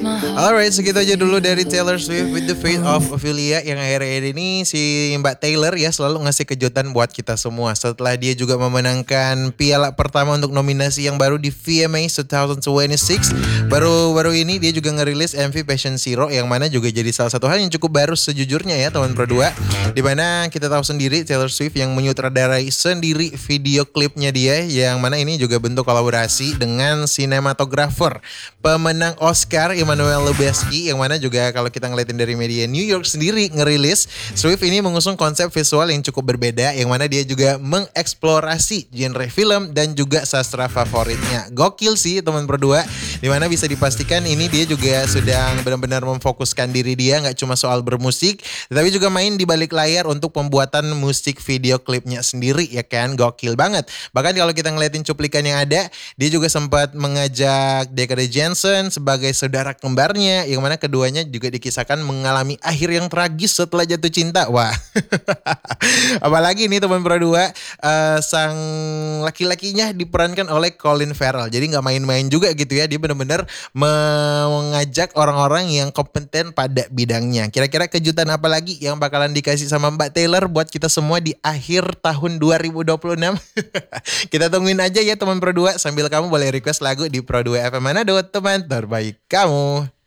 Alright, segitu aja dulu dari Taylor Swift with the Fate of Ophelia, yang akhir-akhir ini si Mbak Taylor ya selalu ngasih kejutan buat kita semua. Setelah dia juga memenangkan piala pertama untuk nominasi yang baru di VMAs 2026, baru-baru ini dia juga ngerilis MV Passion Zero, yang mana juga jadi salah satu hal yang cukup baru sejujurnya ya teman Pro 2. Dimana kita tahu sendiri Taylor Swift yang menyutradarai sendiri video klipnya dia, yang mana ini juga bentuk kolaborasi dengan sinematografer pemenang Oscar Emmanuel Lubezki, yang mana juga kalau kita ngeliatin dari media New York sendiri ngerilis, Swift ini mengusung konsep visual yang cukup berbeda, yang mana dia juga mengeksplorasi genre film dan juga sastra favoritnya. Gokil sih teman berdua, dimana bisa dipastikan ini dia juga sedang benar-benar memfokuskan diri dia, nggak cuma soal bermusik, tetapi juga main di balik layar untuk pembuatan musik video klipnya sendiri ya kan. Gokil banget. Bahkan kalau kita ngeliatin cuplikan yang ada, dia juga sempat mengajak Dakota Johnson sebagai saudara kembarnya, yang mana keduanya juga dikisahkan mengalami akhir yang tragis setelah jatuh cinta. Wah, apalagi nih teman Pro 2, sang laki-lakinya diperankan oleh Colin Farrell. Jadi nggak main-main juga gitu ya, dia benar-benar mengajak orang-orang yang kompeten pada bidangnya. Kira-kira kejutan apa lagi yang bakalan dikasih sama Mbak Taylor buat kita semua di akhir tahun 2026? Kita tungguin aja ya teman Pro 2, sambil kamu boleh request lagu di Pro 2 FM Manado, teman terbaik kamu.